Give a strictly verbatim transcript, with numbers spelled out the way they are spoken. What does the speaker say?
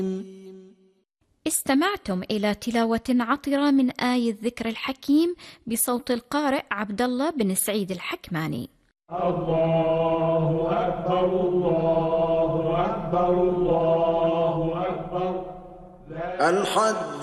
استمعتم إلى تلاوة عطرة من آية الذكر الحكيم بصوت القارئ عبد الله بن سعيد الحكماني. الله أكبر الله أكبر الله أكبر. الحج